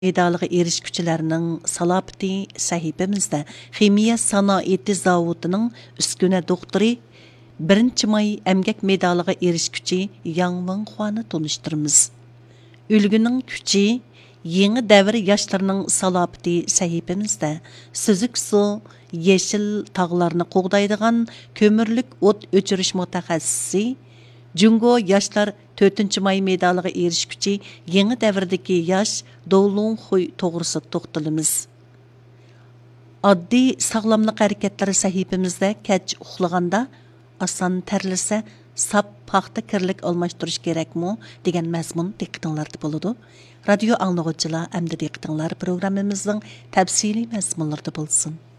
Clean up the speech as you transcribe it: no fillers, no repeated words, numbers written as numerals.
Medaliga erishgüçilərinin salapati sahifimizdə ximiya sanoati zavodining üsküne doktori 1 may əmgək medaliga erishgüçi Yang Wenhuani tanıştırmız. Ülgünün küçü yeni davr yaşlarının salapati sahifimizdə Süzük su yeşil tağlarını qoğdaydigan kömürlük ot öçürüş mutaxassisi Jungo yaşlar 4 may medaliga erishgüçi yeni davrdagi yosh Dovlun Xuy to'g'risi to'xtalamiz. Oddiy sog'lomlik harakatlari sahifimizda kech uxlaganda oson terlasa sap paxta kirlik almashtirish kerakmi degan mazmun diqqatinglarda bo'ladi. Radio anglag'uvchilar amdi diqqatinglar programmamizning tafsiliy mazmunlarida bo'lsin.